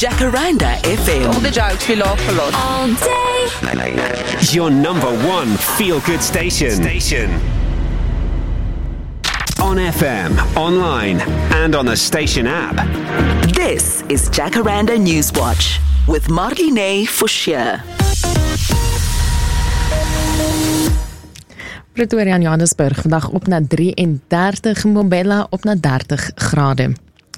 Jacaranda FM. All the jokes, we laugh a lot. All day. Your number one feel-good station. On FM, online, and on the station app. This is Jacaranda Newswatch with Marlene Forshire. Pretoria en Johannesburg vandag op na 33, Mbombela op na 30 grade.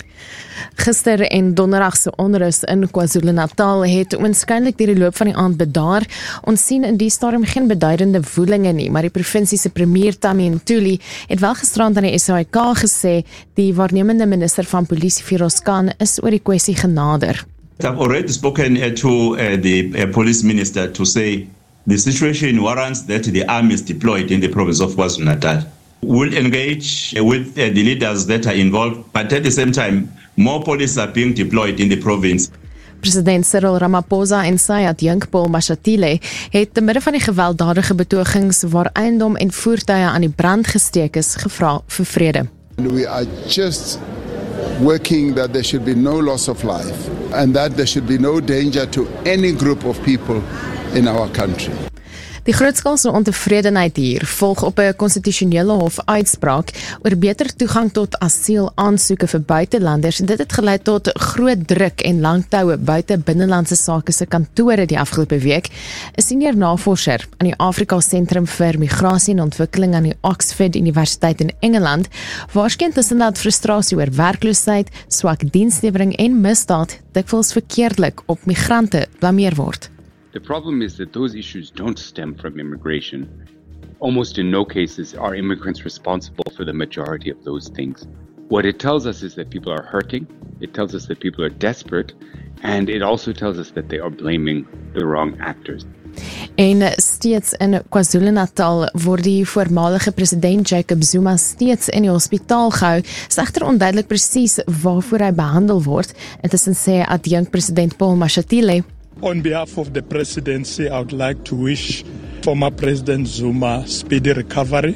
Gister en donderdag se onrus in KwaZulu-Natal het waarskynlik deur die loop van die aand bedaar. Ons sien in die stadium geen beduidende woelinge nie, maar die provinsie se premier Tammy Ntuli het wel gisterand aan die SAIK gesê die waarnemende minister van polisie Firoz Khan is oor die kwessie genader. I've already spoken to the police minister to say the situation warrants that the army is deployed in the province of KwaZulu-Natal. We'll engage with the leaders that are involved, but at the same time, more police are being deployed in the province. President Cyril Ramaphosa en sy adjunk Paul Mashatile het te midde van die gewelddadige betogings waar eiendom en voertuie aan die brand gesteek is, gevra vir vrede. We are just working that there should be no loss of life and that there should be no danger to any group of people in our country. Die grootskaalse ontevredenheid hier volg op 'n konstitusionele hof uitspraak oor beter toegang tot asiel aansoeke vir buitelanders en dit het gelei tot groot druk en lang toue buite binnelandse sake se kantore die afgelope week. 'n Senior navorser aan die Afrika Sentrum vir Migrasie en Ontwikkeling aan die Oxford Universiteit in Engeland waarskyn tussen dat frustrasie oor werkloosheid, swak dienslewering en misdaad dikwels verkeerdelik op migrante blameer word. The problem is that those issues don't stem from immigration. Almost in no cases are immigrants responsible for the majority of those things. What it tells us is that people are hurting, it tells us that people are desperate, and it also tells us that they are blaming the wrong actors. En steeds in KwaZulu-Natal word die voormalige president Jacob Zuma steeds in die hospitaal gehou. Is egter onduidelik presies waarvoor hy behandel word. Intussen sê adjunk president Paul Mashatile: On behalf of the presidency, I would like to wish former President Zuma speedy recovery.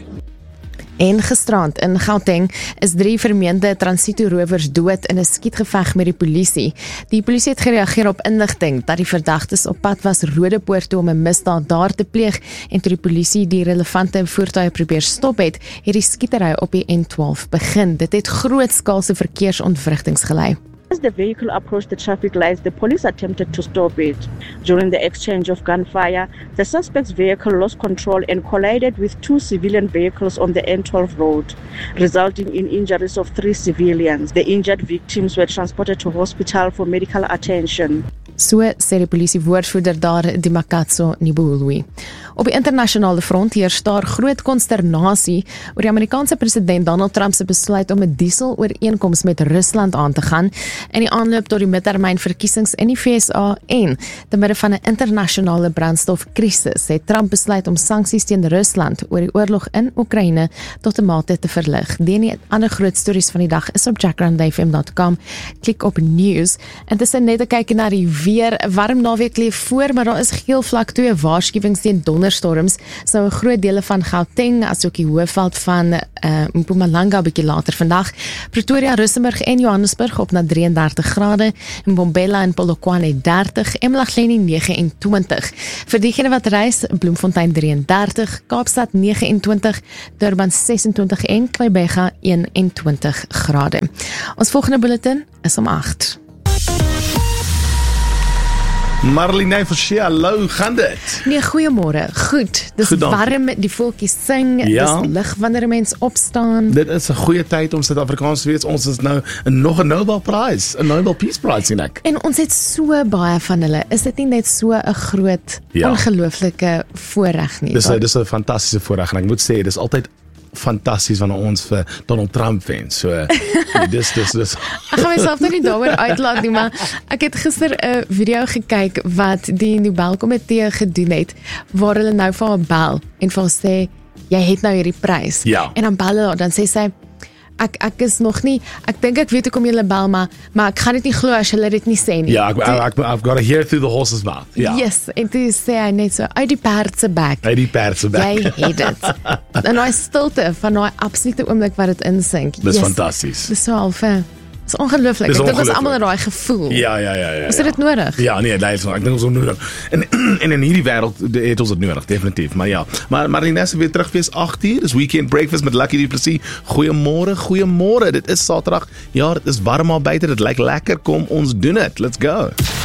En gisterand in Gauteng is 3 vermeende transito-rowers dood in 'n skietgeveg met die polisie. Die polisie het gereageer op inligting dat die verdagtes op pad was Rodepoort toe om 'n misdaad daar te pleeg en toe die polisie die relevante voertuie probeer stop het die skietery op die N12 begin. Dit het grootskaalse verkeersontwrigtings gelei. As the vehicle approached the traffic lights, the police attempted to stop it. During the exchange of gunfire, the suspect's vehicle lost control and collided with 2 civilian vehicles on the N12 road, resulting in injuries of 3 civilians. The injured victims were transported to hospital for medical attention. So sê die polisie woordvoerder daar, Dimakatso Nibulwi. Op die internasionale front heers daar groot konsternasie oor die Amerikaanse president Donald Trump se besluit om 'n dieselooreenkoms met Rusland aan te gaan in die aanloop tot die midtermynverkiesings in die VSA en te midde van 'n internasionale brandstofkrisis het Trump besluit om sanksies teen Rusland oor die oorlog in Oekraïne tot 'n mate te verlig. Die ander groot stories van die dag is op jacarandafm.com. Klik op news en dis net 'n kyk na die weer. Warm naweek lê voor, maar daar is geel vlak 2 waarskuwings teen donderstorms. So 'n groot dele van Gauteng asook die hoofveld van Mpumalanga bietjie later vandag. Pretoria, Rustenburg en Johannesburg op na 33 grade, Mbombela en Polokwane 30, Emlahleni 29. Vir diegene wat reis, Bloemfontein 33, Kaapstad 29, Durban 26 en Kleibega 21 grade. Ons volgende bulletin is om 8. Marlene Forshire, hallo, gaan dit? Nee, goeiemôre. Goed, dis Goed, warm, die voeltjies sing, Ja. dis lig wanneer 'n mens opstaan. Dit is 'n goeie tyd om Suid-Afrikaans te wees. Ons is nou nog 'n Nobel Prize, 'n Nobel Peace Prize sien ek. En ons het so baie van hulle. Is dit nie net so 'n groot, Ja. ongelooflike voorreg nie? Dis 'n fantastiese voorreg en ek moet sê, dis altyd fantasties wanneer ons vir Donald Trump wens. So dis Ek gaan myself nou nie daaroor uitlaat nie, maar ek het gister 'n video gekyk wat die Nobelkomitee gedoen het, waar hulle nou vir haar bel en vir haar sê, jy het nou hierdie prys. Ja. En dan bel hulle, dan sê sy, ek is nog nie, ek dink ek weet hoekom julle bel, maar ek gaan dit nie glo as julle dit nie sê nie. Ja, I've got to hear through the horse's mouth. Ja. Yes, en toe sê hy net so, uit die perd se bek. Uit die perd se bek. Jy het dit. En daai stilte van daai absolute oomblik wat dit insink. Dis fantasties. Dis so half Dis ongelooflik. Dis Ek dink ons ongelooflik. almal in daai gevoel. Ja. Is dit nodig? Ja, nee, dit is ek dink ons is nodig. En in hierdie wêreld het ons dit nodig, definitief. Maar ja, maar die Nesse weer terug wees 8:00. Dis Weekend Breakfast met Lucky Du Plessis. Goeiemôre. Dit is Saterdag. Ja, dit is warm al buite. Dit lyk lekker. Kom ons doen dit. Let's go.